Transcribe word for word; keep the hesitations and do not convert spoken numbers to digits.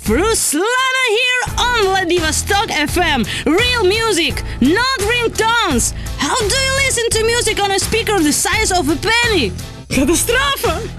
Ruslana here on Vladivostok F M. Real music, not ringtones. How do you listen to music on a speaker the size of a penny? Катастрофа!